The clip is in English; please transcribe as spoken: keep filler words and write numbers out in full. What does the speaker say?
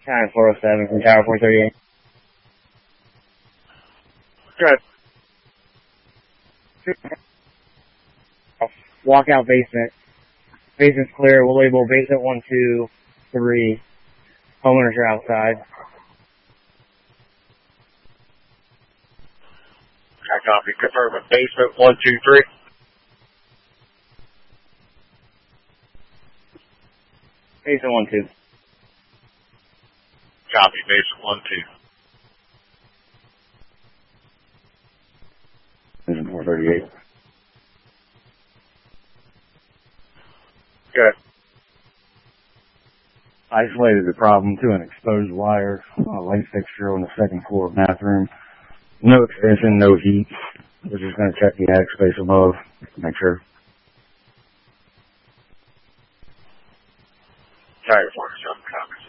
China four oh seven from Tower four thirty-eight. Good. Walkout basement. Basement's clear. We'll label basement one, two, three. Homeowners are outside. I copy. Confirm it. Basement one, two, three. Basement one, two. Copy. Basement one, two. Basement four thirty-eight. Good. Isolated the problem to an exposed wire on a light fixture on the second floor bathroom. No extension, no heat. We're just going to check the attic space above, make sure. Sorry, four oh seven, copy.